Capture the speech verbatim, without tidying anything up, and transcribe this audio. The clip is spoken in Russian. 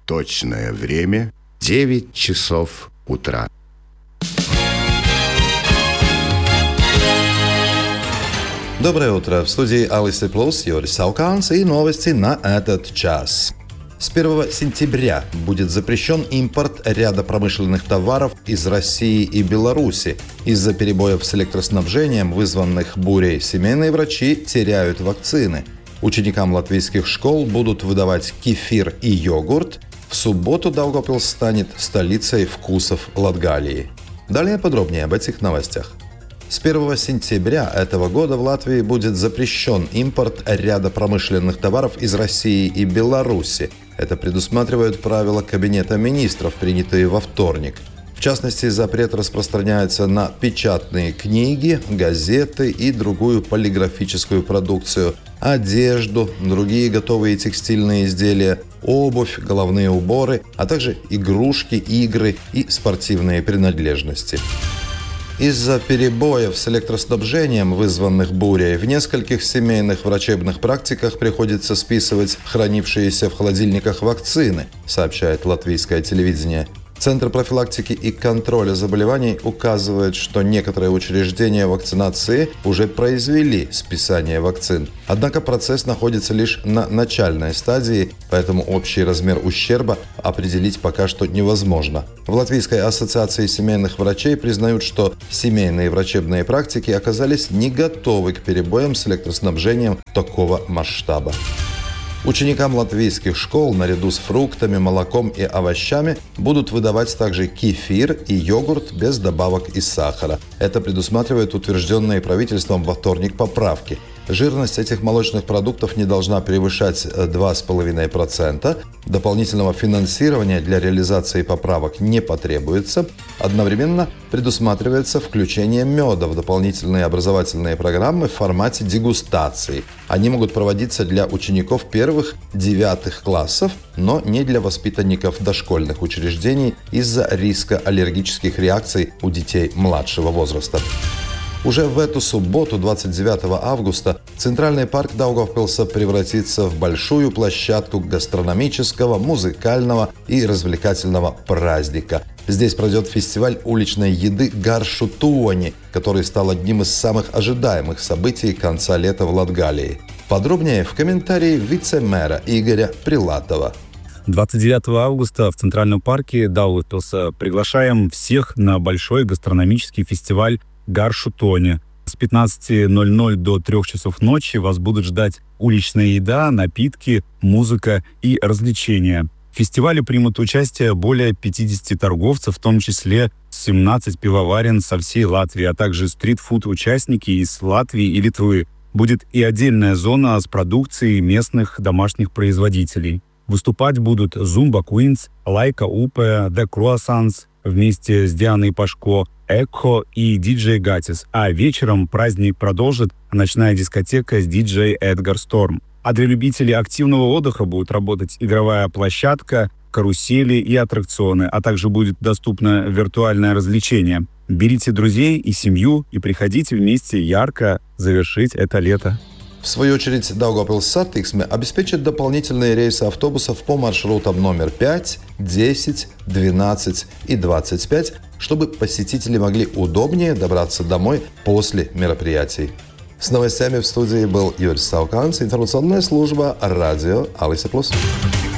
Точное время – девять часов утра. Доброе утро. В студии Алисы Плюс, Юрий Сауканс и новости на этот час. С первого сентября будет запрещен импорт ряда промышленных товаров из России и Беларуси. Из-за перебоев с электроснабжением, вызванных бурей, семейные врачи теряют вакцины. Ученикам латвийских школ будут выдавать кефир и йогурт. В субботу Даугавпилс станет столицей вкусов Латгалии. Далее подробнее об этих новостях. С первого сентября этого года в Латвии будет запрещен импорт ряда промышленных товаров из России и Беларуси. Это предусматривают правила Кабинета министров, принятые во вторник. В частности, запрет распространяется на печатные книги, газеты и другую полиграфическую продукцию, одежду, другие готовые текстильные изделия, обувь, головные уборы, а также игрушки, игры и спортивные принадлежности. Из-за перебоев с электроснабжением, вызванных бурей, в нескольких семейных врачебных практиках приходится списывать хранившиеся в холодильниках вакцины, сообщает латвийское телевидение. Центр профилактики и контроля заболеваний указывает, что некоторые учреждения вакцинации уже произвели списание вакцин. Однако процесс находится лишь на начальной стадии, поэтому общий размер ущерба определить пока что невозможно. В Латвийской ассоциации семейных врачей признают, что семейные врачебные практики оказались не готовы к перебоям с электроснабжением такого масштаба. Ученикам латвийских школ наряду с фруктами, молоком и овощами будут выдавать также кефир и йогурт без добавок и сахара. Это предусматривает утвержденные правительством во вторник поправки. Жирность этих молочных продуктов не должна превышать два с половиной процента. Дополнительного финансирования для реализации поправок не потребуется. Одновременно предусматривается включение меда в дополнительные образовательные программы в формате дегустации. Они могут проводиться для учеников первых-девятых классов, но не для воспитанников дошкольных учреждений из-за риска аллергических реакций у детей младшего возраста. Уже в эту субботу, двадцать девятого августа, Центральный парк Даугавпилса превратится в большую площадку гастрономического, музыкального и развлекательного праздника. Здесь пройдет фестиваль уличной еды Гаршу Туони, который стал одним из самых ожидаемых событий конца лета в Латгалии. Подробнее в комментарии вице-мэра Игоря Прилатова. двадцать девятого августа в Центральном парке Даугавпилса приглашаем всех на большой гастрономический фестиваль Гаршу Туони. С пятнадцати ноль-ноль до трёх часов ночи вас будут ждать уличная еда, напитки, музыка и развлечения. В фестивале примут участие более пятидесяти торговцев, в том числе семнадцать пивоварен со всей Латвии, а также стрит-фуд-участники из Латвии и Литвы. Будет и отдельная зона с продукцией местных домашних производителей. Выступать будут Zumba Queens, Лайка Упе, The Croissants вместе с Дианой Пашко, Экхо и диджей Гатис, а вечером праздник продолжит ночная дискотека с диджей Эдгар Сторм. А для любителей активного отдыха будет работать игровая площадка, карусели и аттракционы, а также будет доступно виртуальное развлечение. Берите друзей и семью и приходите вместе ярко завершить это лето. В свою очередь, Daugavpils Satiksme обеспечит дополнительные рейсы автобусов по маршрутам номер пять, десять, двенадцать и двадцать пять, чтобы посетители могли удобнее добраться домой после мероприятий. С новостями в студии был Юрий Сауканс, информационная служба радио Алиса Плюс.